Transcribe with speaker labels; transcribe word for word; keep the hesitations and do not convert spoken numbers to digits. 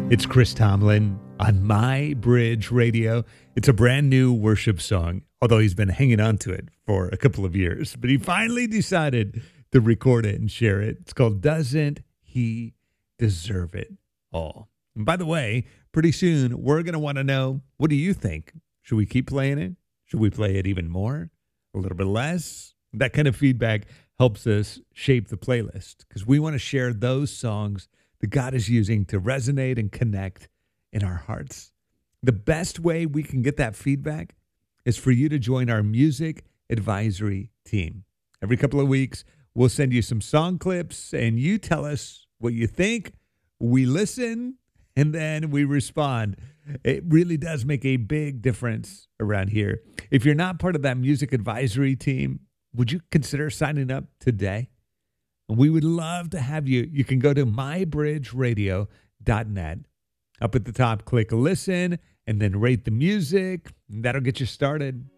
Speaker 1: It's Chris Tomlin on My Bridge Radio. It's a brand new worship song, although he's been hanging on to it for a couple of years. But he finally decided to record it and share it. It's called Doesn't He Deserve It All? And by the way, pretty soon we're going to want to know, what do you think? Should we keep playing it? Should we play it even more? A little bit less? That kind of feedback helps us shape the playlist because we want to share those songs that God is using to resonate and connect in our hearts. The best way we can get that feedback is for you to join our music advisory team. Every couple of weeks, we'll send you some song clips, and you tell us what you think. We listen, and then we respond. It really does make a big difference around here. If you're not part of that music advisory team, would you consider signing up today? We would love to have you. You can go to my bridge radio dot net. Up at the top, click listen, and then rate the music. That'll get you started.